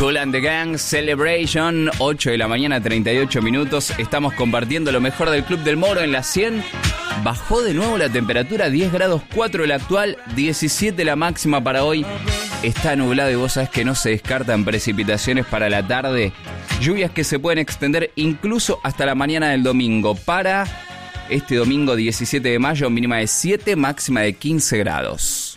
Kool and the Gang Celebration, 8 de la mañana, 38 minutos. Estamos compartiendo lo mejor del Club del Moro en la 100. Bajó de nuevo la temperatura, 10 grados 4 la actual, 17 la máxima para hoy. Está nublado y vos sabés que no se descartan precipitaciones para la tarde. Lluvias que se pueden extender incluso hasta la mañana del domingo. Para este domingo 17 de mayo, mínima de 7, máxima de 15 grados.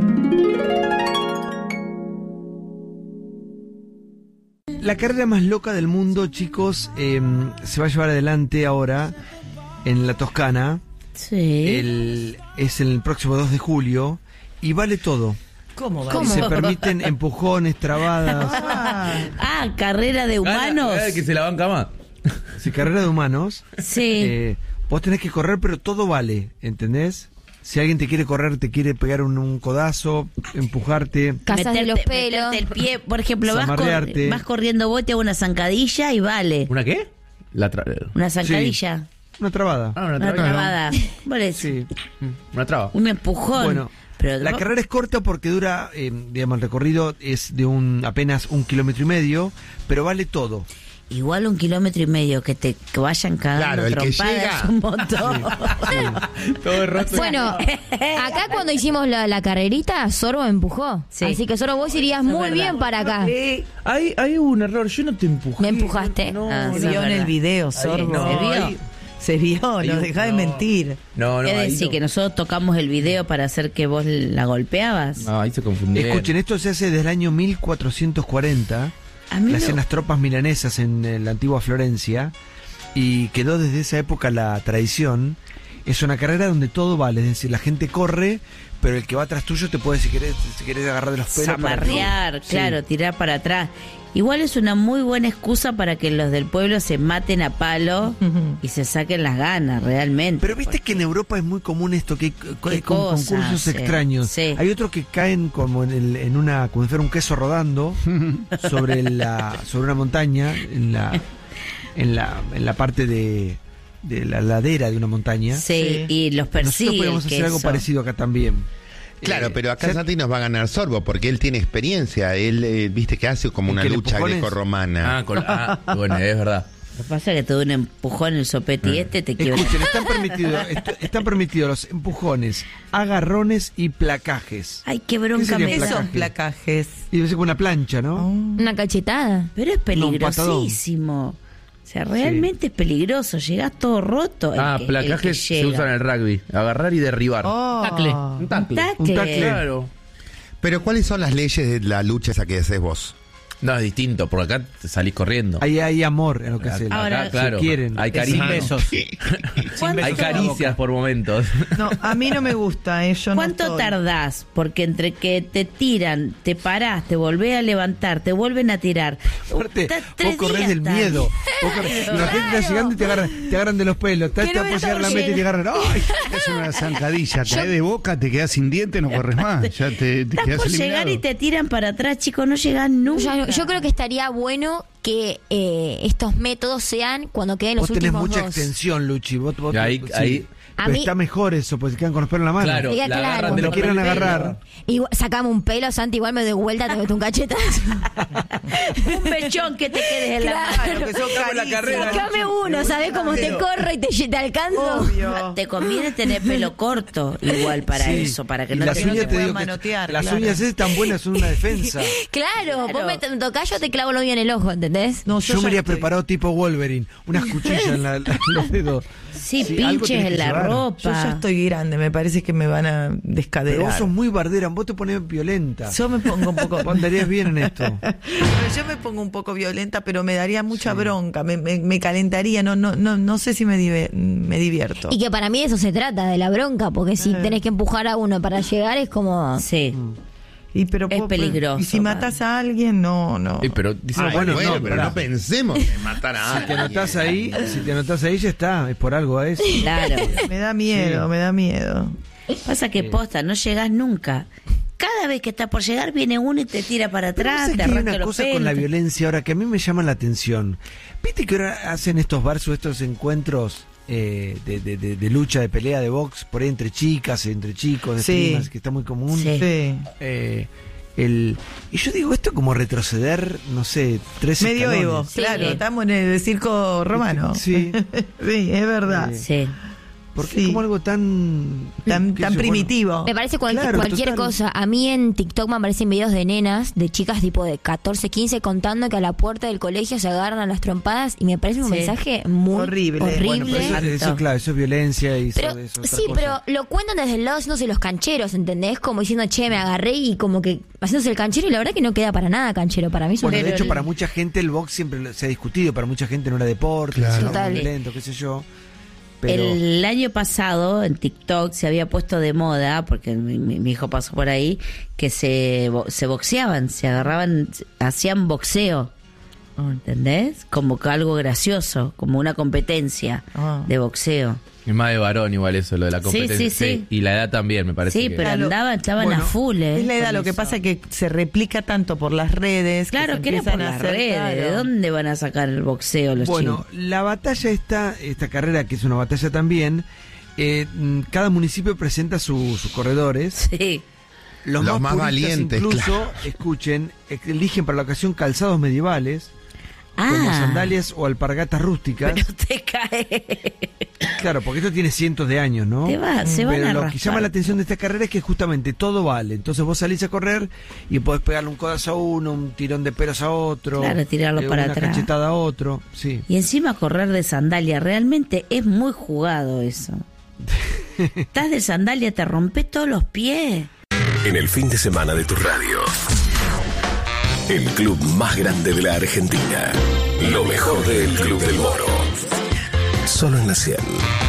La carrera más loca del mundo, chicos, se va a llevar adelante ahora en la Toscana. Sí. Es el próximo 2 de julio y vale todo. ¿Cómo vale? Se permiten empujones, trabadas. Carrera de humanos. Que se la banca más. Sí, carrera de humanos. Sí. Vos tenés que correr, pero todo vale, ¿entendés? Si alguien te quiere correr, te quiere pegar un codazo, empujarte. Casas de los pelos. Meterte el pie, por ejemplo, Zamarrearte. vas corriendo vos, te hago una zancadilla y vale. ¿Una qué? Una zancadilla. Una trabada. Una Una traba. trabada. Por eso. Sí. Una traba. Un empujón. Bueno, pero la carrera es corta porque dura, digamos, el recorrido es de apenas 1,5 kilómetros, pero vale todo. Igual 1,5 kilómetros que vayan cagando Claro, el que trompadas llega. es un montón. Todo roto. Bueno, acá cuando hicimos la carrerita, Sorbo me empujó. Sí. Así que Sorbo, vos irías Eso es muy verdad. bien para acá. Hay un error, yo no te empujé. Me empujaste. No, Ah, no, sí. Se vio en el video, Sorbo. ¿Se vio? ahí- Se vio, ahí- no dejá de no. mentir. No, ¿Qué ahí decir? no. ¿Que nosotros tocamos el video para hacer que vos la golpeabas? No, ahí se confundieron. Escuchen, esto se hace desde el año 1440. A mí Lo no- hacían las tropas milanesas en la antigua Florencia y quedó desde esa época la tradición. Es una carrera donde todo vale, es decir, la gente corre, pero el que va atrás tuyo te puede, si querés agarrar de los pelos. zamarrear, Sí. claro, tirar para atrás. Igual es una muy buena excusa para que los del pueblo se maten a palo y se saquen las ganas, realmente. Pero viste que en Europa es muy común esto, que hay cosas, concursos sí. extraños. Sí. Hay otros que caen como como si fuera un queso rodando sobre una montaña, en la parte de la ladera de una montaña. Sí, y los persigue. Nosotros podemos hacer algo parecido acá también. Claro, pero acá Santi nos va a ganar Sorbo porque él tiene experiencia. Él, viste que hace como una ¿Que le lucha empujones? grecorromana. Bueno, es verdad. Lo que pasa es que te da un empujón en el sopete y te quiebra. Escuchen, están permitidos los empujones, agarrones y placajes. Ay, qué bronca sería me ¿Qué da. placaje? son placajes? Y debe ser con una plancha, ¿no? Una cachetada. Pero es No, un patadón. peligrosísimo. O sea, realmente es peligroso. Llegás todo roto. Placajes se usan en el rugby. Agarrar y derribar. Tacle. Un tacle. Tacle. Un tacle. Claro. Pero ¿cuáles son las leyes de la lucha esa que haces vos? No, es distinto, porque acá te salís corriendo. Ahí hay amor en lo que hacen. Ahora, Acá, claro. si quieren. Hay Sin caricias. besos. Hay caricias por momentos. No, a mí no me gusta, yo no ¿Cuánto estoy. tardás? Porque entre que te tiran, te parás, te volvés a levantar, te vuelven a tirar. Aparte, Estás vos 3 corres días, del estás. miedo. La gente está llegando y te agarran de los pelos. Te no me apoyar la toques. meta y te agarran. ¡Ay! Es una zancadilla, cae de boca, te quedas sin diente, no corres más. Ya te Estás quedas por eliminado. llegar y te tiran para atrás, chicos, no llegás nunca. Yo creo que estaría bueno que estos métodos sean cuando queden los Vos tenés últimos mucha 2. extensión, Luchi. Vos, Ahí- sí. ahí- A Pero mí- está mejor eso, porque se quedan con los pelos en la mano. Claro, Diga, la claro. agarran de los Quieren pelos. agarrar. Igual, sacame un pelo, Santi, igual me doy vuelta, te meto un cachetazo. Un pechón que te quedes en la Claro. mano. Que son carísimos. Sacame uno, ¿sabés cómo te corro y te alcanzo? Obvio. Te conviene tener pelo corto igual para Sí. eso, para que Y no las te no uñas te te puedan digo que manotear, las claro. uñas esas tan buenas, son una defensa. Claro, Claro. vos me tocás, yo te clavo lo mío en el ojo, ¿entendés? No, Yo me ya iría estoy. preparado tipo Wolverine, unas cuchillas en los dedos. Sí, Sí, algo pinches tenés en que la llevar. ropa. Yo ya estoy grande, me parece que me van a Pero descaderar. vos sos muy bardera, vos te pones violenta. Yo me pongo un poco... Vos andarías bien en esto. Yo me pongo un poco violenta, pero me daría mucha bronca, me calentaría, no sé si me divierto. Y que para mí de eso se trata, de la bronca, porque si tenés que empujar a uno para llegar es como... Sí. Pero Es peligroso, Y si matas a alguien, no. Pero dice, Ay, bueno, bueno, no, pero pará. no pensemos en matar a Si te alguien. anotás ahí, ya está, es por algo es. Claro. Me da miedo, me da miedo. Pasa que posta, no llegás nunca. Cada vez que estás por llegar viene uno y te tira para Pero atrás, pasa te que hay arranca una los cosa pelos. con la violencia ahora que a mí me llama la atención. ¿Viste que ahora hacen estos versus, estos encuentros de lucha, de pelea, de box, por ahí entre chicas, entre chicos, de Sí. primas, que está muy común? Sí. Sí. Y yo digo, esto como retroceder, no sé, 3 Medioevo, escalones. claro, Sí. estamos en el circo romano. Sí. Sí, es verdad. Sí. Porque Sí. es como algo tan... Tan qué sé yo, primitivo. Me parece Claro, cualquier total. cosa. A mí en TikTok me aparecen videos de nenas, de chicas tipo de 14, 15, contando que a la puerta del colegio se agarran a las trompadas y me parece un Sí. mensaje muy Horrible. horrible. Bueno, pero eso, claro, eso es violencia y Pero, eso es otra sí, cosa. pero lo cuentan desde el lado haciéndose los cancheros, ¿entendés? Como diciendo, che, me agarré y como que haciéndose el canchero y la verdad que no queda para nada canchero. Para mí es un... Bueno, de hecho, el- para mucha gente el box siempre se ha discutido, para mucha gente no era deporte, Claro. era Total. muy violento, qué sé yo. Pero El año pasado en TikTok se había puesto de moda, porque mi hijo pasó por ahí, que se boxeaban, se agarraban, hacían boxeo. ¿Entendés? Como que algo gracioso, como una competencia Ah. de boxeo. Es más de varón igual eso, lo de la competencia. sí. Y la edad también, me parece. Sí, que- pero Claro. estaban Bueno, a full, ¿eh? Es la edad, con lo que eso. pasa es que se replica tanto por las redes. Claro, se que era por empiezan a las hacer, redes. claro. ¿De dónde van a sacar el boxeo los bueno, chicos? la batalla esta carrera que es una batalla también, cada municipio presenta sus corredores. Sí. Los Los más puristas valientes, incluso, claro. escuchen, eligen para la ocasión calzados medievales, como sandalias o alpargatas rústicas. Pero te cae. Claro, porque esto tiene cientos de años, ¿no? Se van Pero a lo que raspar. llama la atención de esta carrera es que justamente todo vale. Entonces vos salís a correr y podés pegarle un codazo a uno, un tirón de pelos a otro, Claro, tirarlo para una atrás. cachetada a otro. Sí. Y encima correr de sandalia, realmente es muy jugado eso. Estás de sandalia, te rompes todos los pies. En el fin de semana de tu radio. El club más grande de la Argentina. Lo mejor del Club del Moro. Solo en la 100.